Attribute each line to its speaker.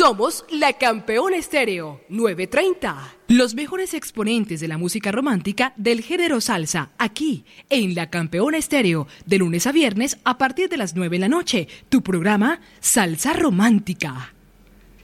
Speaker 1: Somos la Campeona Estéreo 930. Los mejores exponentes de la música romántica del género salsa, aquí, en la Campeona Estéreo, de lunes a viernes a partir de las 9 de la noche. Tu programa Salsa Romántica.